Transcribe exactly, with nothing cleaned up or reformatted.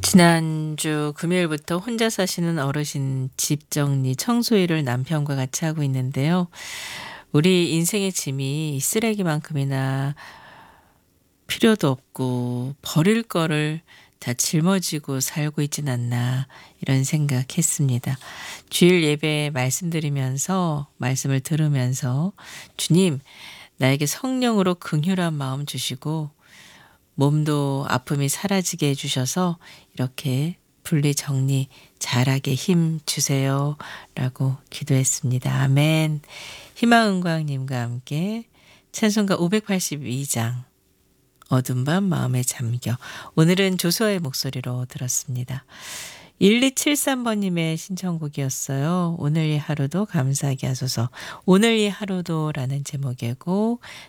지난주 금요일부터 혼자 사시는 어르신 집 정리, 청소 일을 남편과 같이 하고 있는데요. 우리 인생의 짐이 쓰레기만큼이나 필요도 없고 버릴 거를 다 짊어지고 살고 있진 않나 이런 생각했습니다. 주일 예배 말씀드리면서 말씀을 들으면서 주님 나에게 성령으로 긍휼한 마음 주시고 몸도 아픔이 사라지게 해주셔서 이렇게 분리 정리 잘하게 힘 주세요 라고 기도했습니다. 아멘. 희망은광님과 함께 찬송가 오백팔십이 장 어둠 밤 마음에 잠겨. 오늘은 조수아의 목소리로 들었습니다. 일이칠삼 번님의 신청곡이었어요. 오늘 이 하루도 감사하게 하소서. 오늘 이 하루도 라는 제목의 곡